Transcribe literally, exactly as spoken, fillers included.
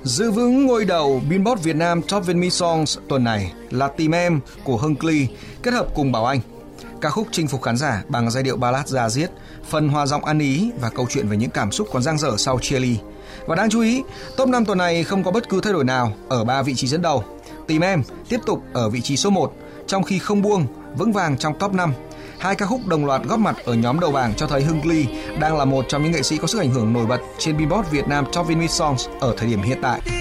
Giữ vững ngôi đầu Billboard Việt Nam Top Vietnamese Songs tuần này là Tìm Em của Hưng Klee kết hợp cùng Bảo Anh. Ca khúc chinh phục khán giả bằng giai điệu ballad da diết, phần hòa giọng ăn ý và câu chuyện về những cảm xúc còn dang dở sau chia ly. Và đáng chú ý, top năm tuần này không có bất cứ thay đổi nào ở ba vị trí dẫn đầu. Tìm Em tiếp tục ở vị trí số một, trong khi Không Buông vững vàng trong top năm. Hai ca khúc đồng loạt góp mặt ở nhóm đầu bảng cho thấy Hưng Klee đang là một trong những nghệ sĩ có sức ảnh hưởng nổi bật trên Billboard Việt Nam Top Vietnamese Songs ở thời điểm hiện tại.